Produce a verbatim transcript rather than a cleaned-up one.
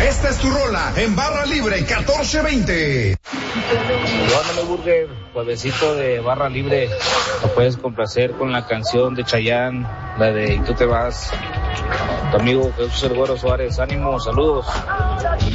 Esta es tu rola en Barra Libre catorce veinte. Llámame Burger, juevesito de Barra Libre. Lo puedes complacer con la canción de Chayanne, la de Y tú te vas. Tu amigo Jesús El Güero Suárez. Ánimo, saludos.